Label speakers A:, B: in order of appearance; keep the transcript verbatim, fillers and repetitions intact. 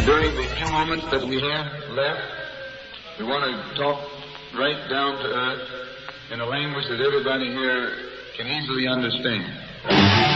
A: During the few moments that we have left, we want to talk right down to earth in a language that everybody here can easily understand.